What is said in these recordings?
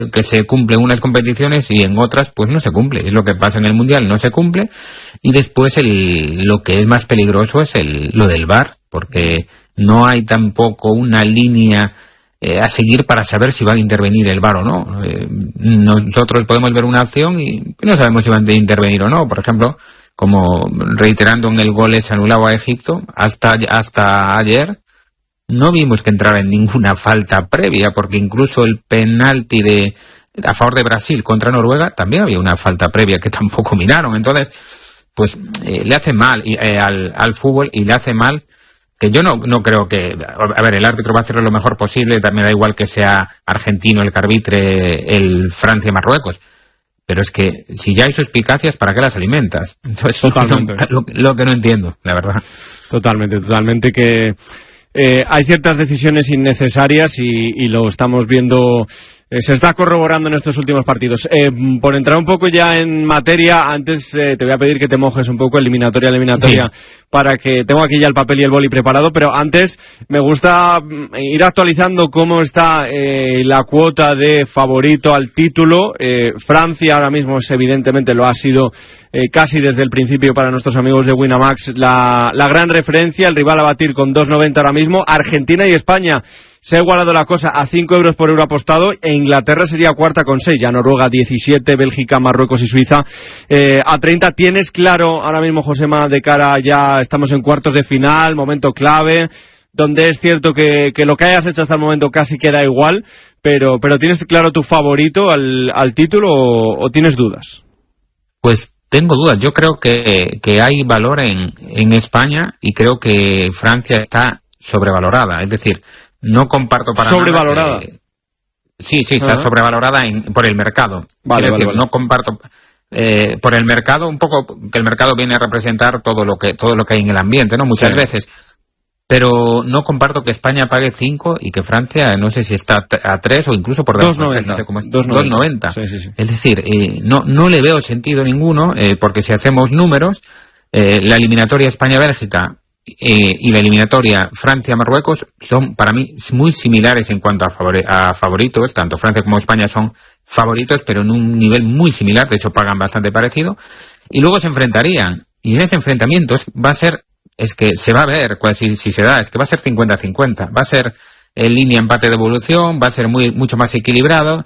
que se cumple en unas competiciones y en otras pues no se cumple. Es lo que pasa en el Mundial, no se cumple. Y después lo que es más peligroso es lo del VAR, porque no hay tampoco una línea a seguir para saber si va a intervenir el VAR o no. Nosotros podemos ver una acción y no sabemos si van a intervenir o no. Por ejemplo, como reiterando en el gol ese anulado a Egipto, hasta ayer no vimos que entrara en ninguna falta previa, porque incluso el penalti a favor de Brasil contra Noruega también había una falta previa que tampoco miraron. Entonces, pues le hace mal al fútbol, y le hace mal que yo no creo que... A ver, el árbitro va a hacer lo mejor posible, también da igual que sea argentino el que arbitre el Francia-Marruecos. Pero es que si ya hay suspicacias, ¿para qué las alimentas? Entonces, lo que no entiendo, la verdad. Totalmente que hay ciertas decisiones innecesarias y lo estamos viendo. Se está corroborando en estos últimos partidos. Por entrar un poco ya en materia, antes te voy a pedir que te mojes un poco eliminatoria, sí, para que tengo aquí ya el papel y el boli preparado, pero antes me gusta ir actualizando cómo está la cuota de favorito al título. Francia ahora mismo evidentemente lo ha sido casi desde el principio para nuestros amigos de Winamax la gran referencia, el rival a batir con 2,90 ahora mismo. Argentina y España se ha igualado la cosa a 5 euros por euro apostado, e Inglaterra sería cuarta con 6, ya Noruega 17, Bélgica, Marruecos y Suiza a 30. ¿Tienes claro ahora mismo, Josema, de cara ya estamos en cuartos de final, momento clave, donde es cierto que lo que hayas hecho hasta el momento casi queda igual, pero tienes claro tu favorito al título o tienes dudas? Pues tengo dudas. Yo creo que hay valor en España, y creo que Francia está sobrevalorada. Es decir, no comparto para ¿sobrevalorada? Nada. Sí, está sobrevalorada por el mercado. Vale. No comparto por el mercado, un poco que el mercado viene a representar todo lo que hay en el ambiente, ¿no? Muchas veces. Pero no comparto que España pague 5 y que Francia, no sé si está a 3 o incluso por debajo. 2,90. No sé cómo es. 2,90. Sí. Es decir, no le veo sentido ninguno, porque si hacemos números, la eliminatoria España-Bélgica y la eliminatoria Francia-Marruecos son para mí muy similares en cuanto a favoritos. Tanto Francia como España son favoritos, pero en un nivel muy similar, de hecho pagan bastante parecido, y luego se enfrentarían, y en ese enfrentamiento se va a ver si se da, es que va a ser 50-50, va a ser en línea empate de evolución, va a ser mucho más equilibrado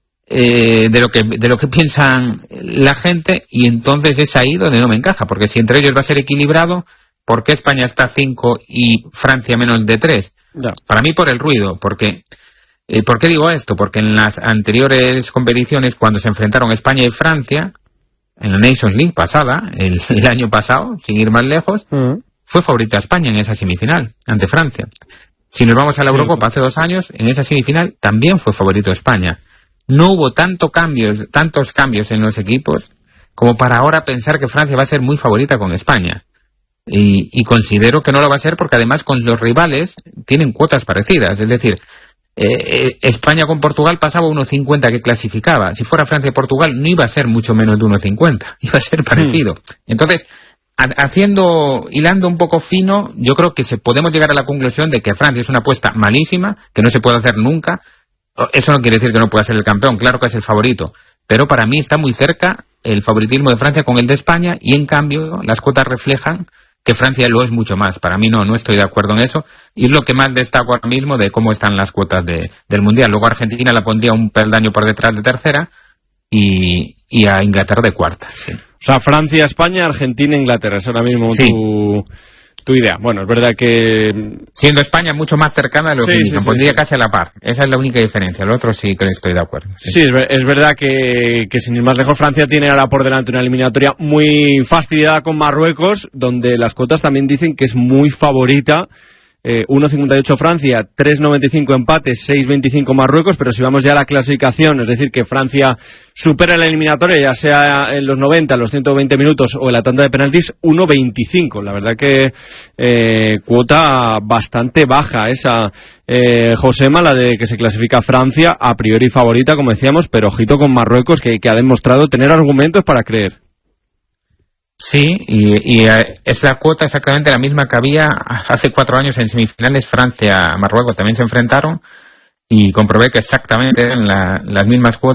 de lo que piensan la gente, y entonces es ahí donde no me encaja, porque si entre ellos va a ser equilibrado, ¿por qué España está a 5 y Francia menos de 3? Ya. Para mí por el ruido, porque ¿por qué digo esto? Porque en las anteriores competiciones, cuando se enfrentaron España y Francia, en la Nations League pasada, el año pasado, sin ir más lejos, fue favorita España en esa semifinal, ante Francia. Si nos vamos a la Eurocopa hace 2 años, en esa semifinal también fue favorito España. No hubo tantos cambios en los equipos como para ahora pensar que Francia va a ser muy favorita con España. Y considero que no lo va a ser, porque además con los rivales tienen cuotas parecidas. Es decir, España con Portugal pasaba 1,50 que clasificaba. Si fuera Francia y Portugal no iba a ser mucho menos de 1,50, iba a ser parecido. Entonces, hilando un poco fino, yo creo que podemos llegar a la conclusión de que Francia es una apuesta malísima, que no se puede hacer nunca. Eso no quiere decir que no pueda ser el campeón, claro que es el favorito, pero para mí está muy cerca el favoritismo de Francia con el de España, y en cambio las cuotas reflejan que Francia lo es mucho más. Para mí no estoy de acuerdo en eso, y es lo que más destaco ahora mismo de cómo están las cuotas del Mundial. Luego Argentina la pondría un peldaño por detrás de tercera, y a Inglaterra de cuarta. Sí. O sea, Francia, España, Argentina, Inglaterra, es ahora mismo tu idea. Bueno, es verdad que... Siendo España mucho más cercana de lo que pondría casi a la par. Esa es la única diferencia. Lo otro sí que estoy de acuerdo. Sí, es verdad que sin ir más lejos, Francia tiene ahora por delante una eliminatoria muy fastidiada con Marruecos, donde las cuotas también dicen que es muy favorita. 1,58 Francia, 3,95 empate, 6,25 Marruecos, pero si vamos ya a la clasificación, es decir, que Francia supera la eliminatoria, ya sea en los 90, los 120 minutos o en la tanda de penaltis, 1,25. La verdad que cuota bastante baja esa, Josema, la de que se clasifica Francia, a priori favorita, como decíamos, pero ojito con Marruecos, que ha demostrado tener argumentos para creer. Sí, y esa cuota exactamente la misma que había hace 4 años en semifinales. Francia-Marruecos también se enfrentaron, y comprobé que exactamente eran las mismas cuotas